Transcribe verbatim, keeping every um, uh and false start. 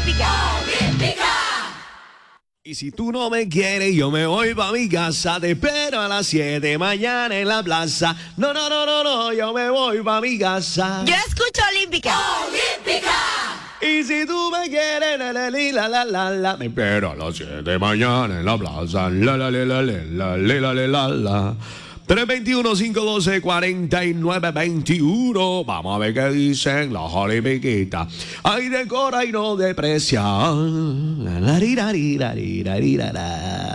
Olímpica. Y si tú no me quieres, yo me voy pa' mi casa. Te espero a las siete mañana en la plaza. No, no, no, no, no, yo me voy pa' mi casa. Yo escucho Olímpica. Olímpica. Y si tú me quieres, la, la, la, la, la, la, me espero a las siete mañana en la plaza. La, la, la, la, la, la, la, la, la, la. tres dos uno, cinco uno dos, cuatro nueve dos uno. Vamos a ver qué dicen los olímpicas. Ay, decora y no deprecia. La, la, la, la, la, la, la, la.